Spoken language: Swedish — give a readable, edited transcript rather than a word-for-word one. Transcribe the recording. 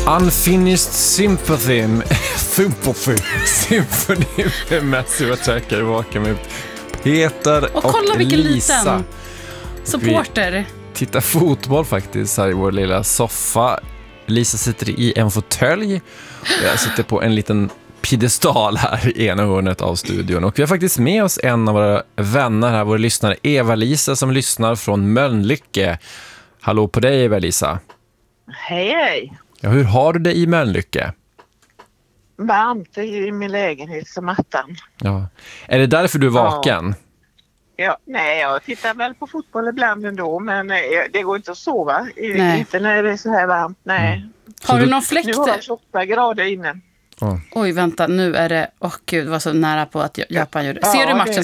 Unfinished Sympathy med Massive Attack är tillbaka med Peter och kolla vilken Lisa. Liten supporter. Titta fotboll faktiskt här i vår lilla soffa. Lisa sitter i en fåtölj. Jag sitter på en liten piedestal här i ena hörnet av studion. Och vi har faktiskt med oss en av våra vänner här, vår lyssnare Eva-Lisa som lyssnar från Mölnlycke. Hallå på dig Eva-Lisa. Hej. Ja, hur har du det i Mölnlycke? Varmt i min lägenhet som attan. Ja. Är det därför du är vaken? Ja, nej, jag tittar väl på fotboll ibland ändå, men det går inte att sova. Nej. Inte när det är så här varmt, nej. Har du någon fläkt? Nu har jag 28 grader inne. Oj, vänta, nu är det... Gud, det var så nära på att Japan gjorde. Ser du matchen?